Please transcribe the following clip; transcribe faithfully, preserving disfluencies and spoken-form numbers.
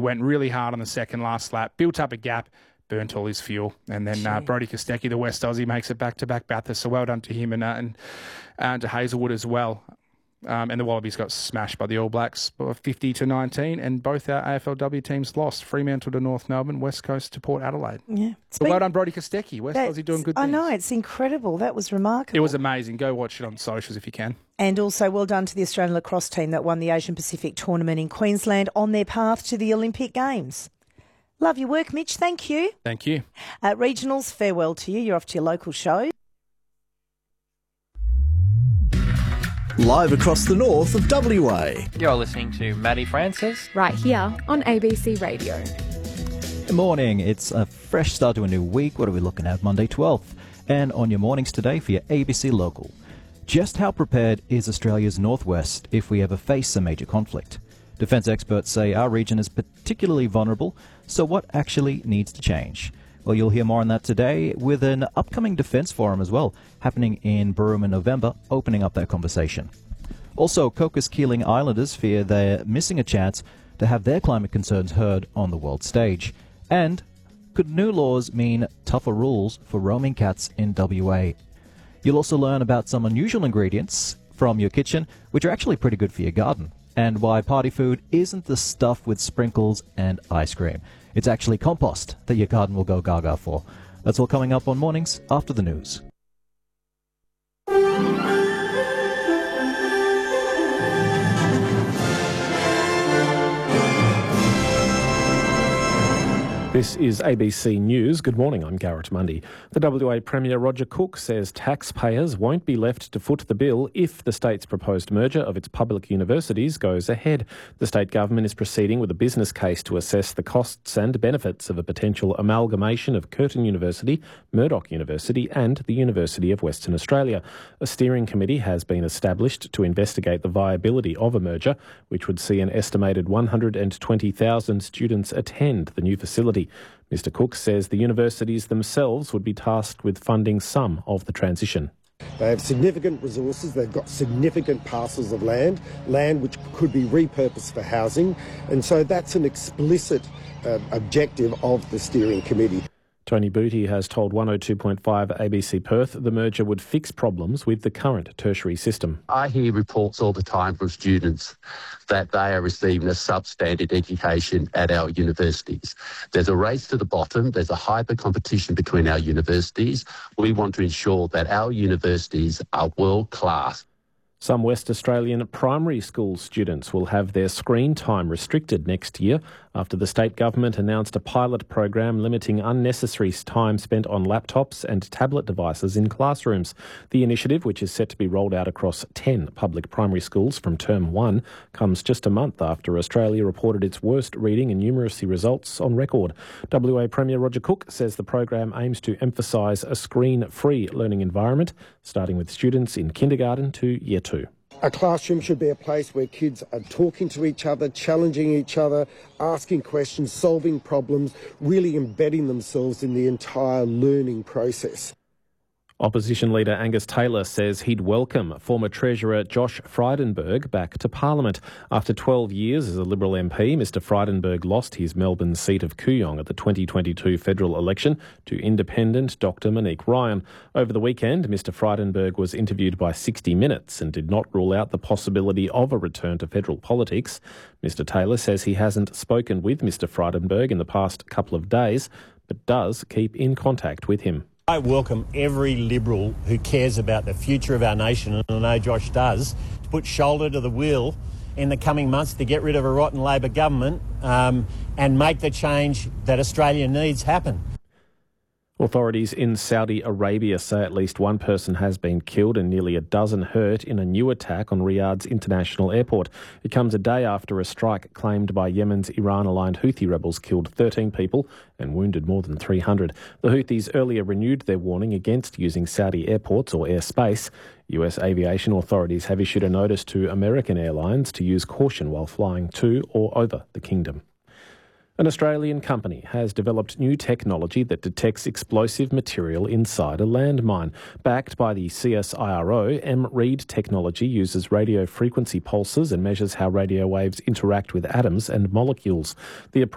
went really hard on the second last lap, built up a gap, burnt all his fuel. And then uh, Brodie Kostecki, the West Aussie, makes it back-to-back Bathurst. So well done to him and, uh, and, and to Hazelwood as well. Um, and the Wallabies got smashed by the All Blacks, fifty to nineteen, and both our A F L W teams lost. Fremantle to North Melbourne, West Coast to Port Adelaide. Yeah. But well done, Brodie Kostecki. West Aussie doing good things. I know, it's incredible. That was remarkable. It was amazing. Go watch it on socials if you can. And also well done to the Australian lacrosse team that won the Asian Pacific tournament in Queensland on their path to the Olympic Games. Love your work, Mitch. Thank you. Thank you. Uh, regionals, farewell to you. You're off to your local show. Live across the north of W A. You're listening to Maddie Francis. Right here on A B C Radio. Good morning. It's a fresh start to a new week. What are we looking at? Monday twelfth. And on your mornings today for your A B C Local. Just how prepared is Australia's northwest if we ever face a major conflict? Defence experts say our region is particularly vulnerable, so what actually needs to change? Well, you'll hear more on that today with an upcoming defence forum as well, happening in Broome in November, opening up that conversation. Also, Cocos Keeling Islanders fear they're missing a chance to have their climate concerns heard on the world stage. And could new laws mean tougher rules for roaming cats in W A? You'll also learn about some unusual ingredients from your kitchen, which are actually pretty good for your garden, and why party food isn't the stuff with sprinkles and ice cream. It's actually compost that your garden will go gaga for. That's all coming up on Mornings After the News. This is A B C News. Good morning, I'm Garrett Mundy. The W A Premier Roger Cook says taxpayers won't be left to foot the bill if the state's proposed merger of its public universities goes ahead. The state government is proceeding with a business case to assess the costs and benefits of a potential amalgamation of Curtin University, Murdoch University and the University of Western Australia. A steering committee has been established to investigate the viability of a merger, which would see an estimated one hundred twenty thousand students attend the new facility. Mister Cook says the universities themselves would be tasked with funding some of the transition. They have significant resources, they've got significant parcels of land, land which could be repurposed for housing, and so that's an explicit uh, objective of the steering committee. Tony Booty has told one oh two point five A B C Perth the merger would fix problems with the current tertiary system. I hear reports all the time from students that they are receiving a substandard education at our universities. There's a race to the bottom. There's a hyper competition between our universities. We want to ensure that our universities are world class. Some West Australian primary school students will have their screen time restricted next year after the state government announced a pilot program limiting unnecessary time spent on laptops and tablet devices in classrooms. The initiative, which is set to be rolled out across ten public primary schools from term one, comes just a month after Australia reported its worst reading and numeracy results on record. W A Premier Roger Cook says the program aims to emphasise a screen-free learning environment, starting with students in kindergarten to year two. A classroom should be a place where kids are talking to each other, challenging each other, asking questions, solving problems, really embedding themselves in the entire learning process. Opposition leader Angus Taylor says he'd welcome former Treasurer Josh Frydenberg back to Parliament. After twelve years as a Liberal M P, Mr Frydenberg lost his Melbourne seat of Kooyong at the twenty twenty-two federal election to independent Doctor Monique Ryan. Over the weekend, Mr Frydenberg was interviewed by sixty minutes and did not rule out the possibility of a return to federal politics. Mr Taylor says he hasn't spoken with Mr Frydenberg in the past couple of days, but does keep in contact with him. I welcome every Liberal who cares about the future of our nation, and I know Josh does, to put shoulder to the wheel in the coming months to get rid of a rotten Labor government um, and make the change that Australia needs happen. Authorities in Saudi Arabia say at least one person has been killed and nearly a dozen hurt in a new attack on Riyadh's international airport. It comes a day after a strike claimed by Yemen's Iran-aligned Houthi rebels killed thirteen people and wounded more than three hundred. The Houthis earlier renewed their warning against using Saudi airports or airspace. U S aviation authorities have issued a notice to American airlines to use caution while flying to or over the kingdom. An Australian company has developed new technology that detects explosive material inside a landmine. Backed by the C S I R O, M Read technology uses radio frequency pulses and measures how radio waves interact with atoms and molecules. The